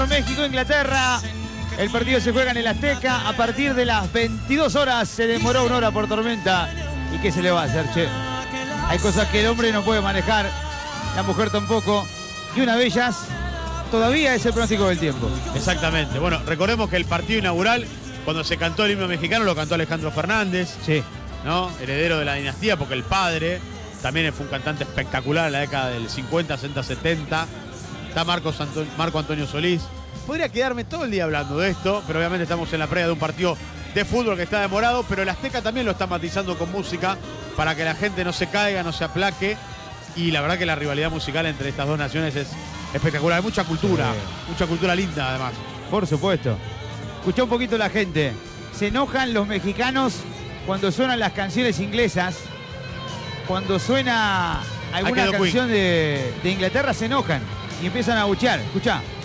México, Inglaterra. El partido se juega en el Azteca a partir de las 22 horas. Se demoró 1 hora por tormenta. ¿Y qué se le va a hacer, che? Hay cosas que el hombre no puede manejar, la mujer tampoco. Y una de ellas todavía es el pronóstico del tiempo. Exactamente. Bueno, recordemos que el partido inaugural, cuando se cantó el himno mexicano, lo cantó Alejandro Fernández. Sí. ¿No? Heredero de la dinastía, porque el padre también fue un cantante espectacular en la década del 50, 60, 70. Está Marco Antonio Solís. Podría quedarme todo el día hablando de esto, pero obviamente estamos en la previa de un partido de fútbol que está demorado, pero el Azteca también lo está matizando con música para que la gente no se caiga, no se aplaque. Y la verdad que la rivalidad musical entre estas dos naciones es espectacular. Hay mucha cultura, mucha cultura linda además. Por supuesto. Escuchá un poquito la gente. Se enojan los mexicanos cuando suenan las canciones inglesas. Cuando suena alguna canción de Inglaterra se enojan y empiezan a abuchear. Escuchá.